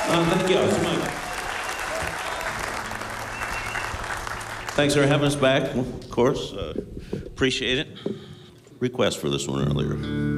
Thank you. Thanks for having us back, of course. Appreciate it. Request for this one earlier.